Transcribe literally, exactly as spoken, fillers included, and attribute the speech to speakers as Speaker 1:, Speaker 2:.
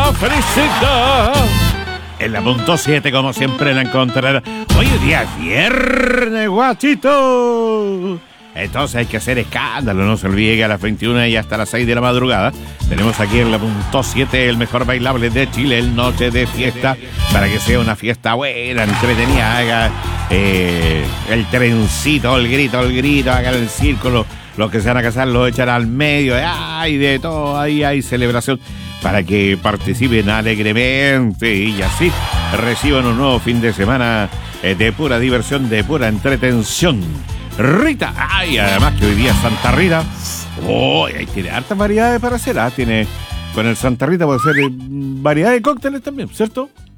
Speaker 1: la felicidad. En la punto siete, como siempre, la encontrará. Hoy día es viernes, guachito. Entonces hay que hacer escándalo. No se olvide que a las veintiuna y hasta las seis de la madrugada tenemos aquí en la punto siete el mejor bailable de Chile, el Noche de Fiesta, para que sea una fiesta buena, entretenida. Haga eh, el trencito, el grito, el grito, haga el círculo. Los que se van a casar lo echan al medio. Hay de todo, ahí hay celebración para que participen alegremente y así reciban un nuevo fin de semana eh, de pura diversión, de pura entretención. Rita, ay, además que hoy día es Santa Rita. Oh, ahí tiene hartas variedades para hacer. Ah, tiene, con el Santa Rita puede ser eh, variedad de cócteles también, ¿cierto?